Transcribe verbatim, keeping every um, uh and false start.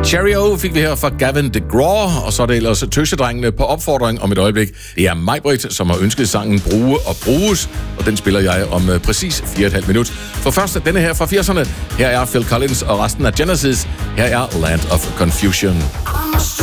Cherry-O fik vi her fra Gavin DeGraw, og så er det ellers Tøsedrengene på opfordring om et øjeblik. Det er Majbrit, som har ønsket sangen Bruge og Bruges, og den spiller jeg om uh, præcis fire komma fem minut. For først denne her fra firserne. Her er Phil Collins og resten af Genesis. Her er Land of Confusion.